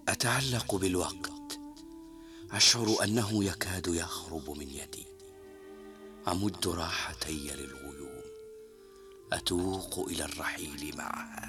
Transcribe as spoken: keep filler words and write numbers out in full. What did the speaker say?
أتعلق بالوقت، أشعر أنه يكاد يهرب من يدي. أمد راحتي للغيوم، أتوق إلى الرحيل معها.